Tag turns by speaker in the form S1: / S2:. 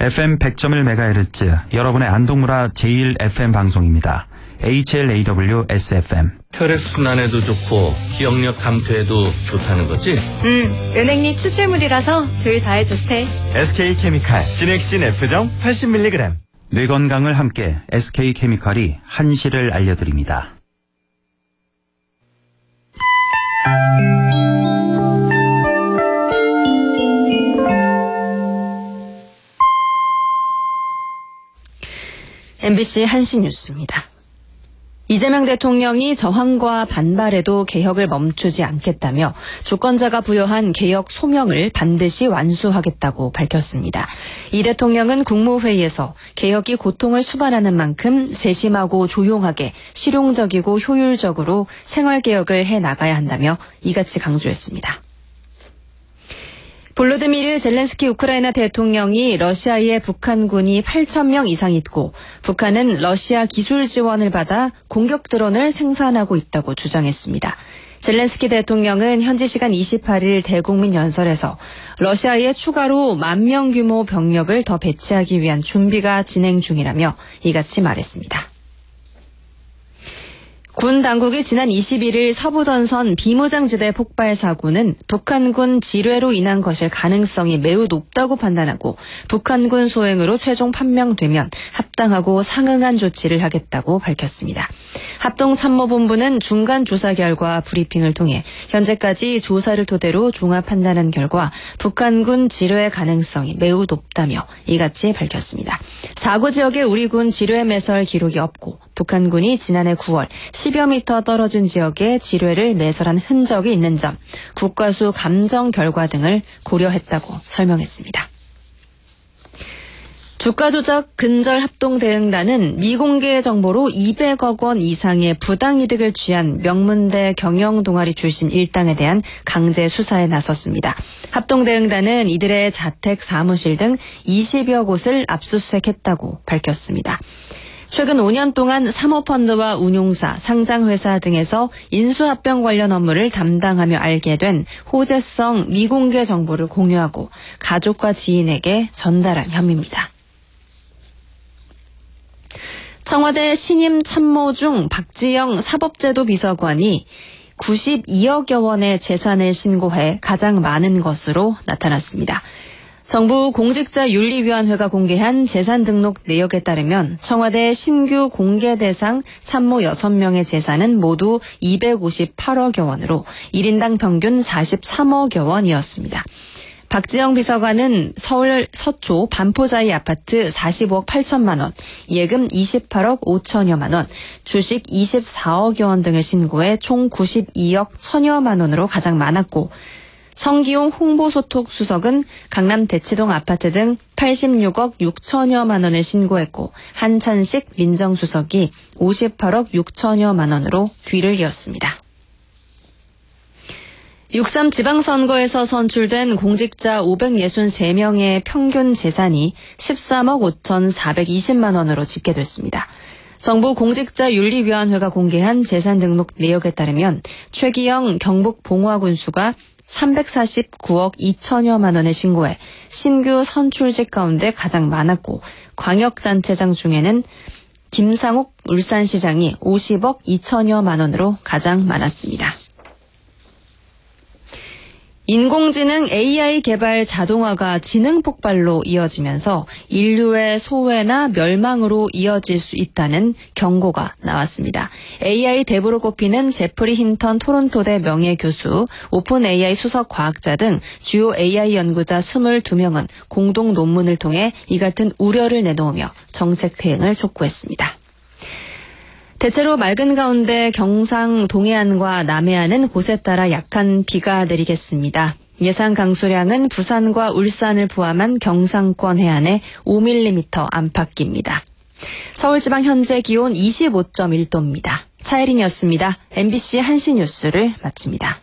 S1: FM 100.1MHz, 여러분의 안동문화 제1FM 방송입니다. HLAW SFM.
S2: 혈액순환에도 좋고 기억력 감퇴에도 좋다는 거지?
S3: 은행잎 추출물이라서 둘 다에 좋대.
S4: SK케미칼 기넥신 F정 80mg.
S1: 뇌 건강을 함께 SK케미칼이 한시를 알려드립니다.
S3: MBC 한시 뉴스입니다. 이재명 대통령이 저항과 반발에도 개혁을 멈추지 않겠다며 주권자가 부여한 개혁 소명을 반드시 완수하겠다고 밝혔습니다. 이 대통령은 국무회의에서 개혁이 고통을 수반하는 만큼 세심하고 조용하게 실용적이고 효율적으로 생활개혁을 해나가야 한다며 이같이 강조했습니다. 볼로드미르 젤렌스키 우크라이나 대통령이 러시아에 북한군이 8,000명 이상 있고 북한은 러시아 기술 지원을 받아 공격 드론을 생산하고 있다고 주장했습니다. 젤렌스키 대통령은 현지 시간 28일 대국민 연설에서 러시아에 추가로 10,000명 규모 병력을 더 배치하기 위한 준비가 진행 중이라며 이같이 말했습니다. 군 당국이 지난 21일 서부전선 비무장지대 폭발 사고는 북한군 지뢰로 인한 것일 가능성이 매우 높다고 판단하고 북한군 소행으로 최종 판명되면 합당하고 상응한 조치를 하겠다고 밝혔습니다. 합동참모본부는 중간 조사 결과 브리핑을 통해 현재까지 조사를 토대로 종합 판단한 결과 북한군 지뢰 가능성이 매우 높다며 이같이 밝혔습니다. 사고 지역에 우리 군 지뢰 매설 기록이 없고 북한군이 지난해 9월 10여 미터 떨어진 지역에 지뢰를 매설한 흔적이 있는 점, 국과수 감정 결과 등을 고려했다고 설명했습니다. 주가 조작 근절 합동 대응단은 미공개 정보로 200억 원 이상의 부당이득을 취한 명문대 경영 동아리 출신 일당에 대한 강제 수사에 나섰습니다. 합동 대응단은 이들의 자택, 사무실 등 20여 곳을 압수수색했다고 밝혔습니다. 최근 5년 동안 사모펀드와 운용사, 상장회사 등에서 인수합병 관련 업무를 담당하며 알게 된 호재성 미공개 정보를 공유하고 가족과 지인에게 전달한 혐의입니다. 청와대 신임 참모 중 박지영 사법제도 비서관이 92억여 원의 재산을 신고해 가장 많은 것으로 나타났습니다. 정부 공직자윤리위원회가 공개한 재산 등록 내역에 따르면 청와대 신규 공개 대상 참모 6명의 재산은 모두 258억여 원으로 1인당 평균 43억여 원이었습니다. 박지영 비서관은 서울 서초 반포자이 아파트 45억 8천만 원, 예금 28억 5천여만 원, 주식 24억여 원 등을 신고해 총 92억 1천여만 원으로 가장 많았고 성기용 홍보소톡 수석은 강남 대치동 아파트 등 86억 6천여만 원을 신고했고 한찬식 민정수석이 58억 6천여만 원으로 뒤를 이었습니다. 6.3 지방선거에서 선출된 공직자 563명의 평균 재산이 13억 5,420만 원으로 집계됐습니다. 정부 공직자윤리위원회가 공개한 재산 등록 내역에 따르면 최기영 경북 봉화군수가 349억 2천여만 원을 신고해 신규 선출직 가운데 가장 많았고 광역단체장 중에는 김상욱 울산시장이 50억 2천여만 원으로 가장 많았습니다. 인공지능 AI 개발 자동화가 지능 폭발로 이어지면서 인류의 소외나 멸망으로 이어질 수 있다는 경고가 나왔습니다. AI 대부로 꼽히는 제프리 힌턴 토론토대 명예교수, 오픈 AI 수석 과학자 등 주요 AI 연구자 22명은 공동 논문을 통해 이 같은 우려를 내놓으며 정책 대응을 촉구했습니다. 대체로 맑은 가운데 경상 동해안과 남해안은 곳에 따라 약한 비가 내리겠습니다. 예상 강수량은 부산과 울산을 포함한 경상권 해안에 5mm 안팎입니다. 서울지방 현재 기온 25.1도입니다. 차혜린이었습니다. MBC 한시 뉴스를 마칩니다.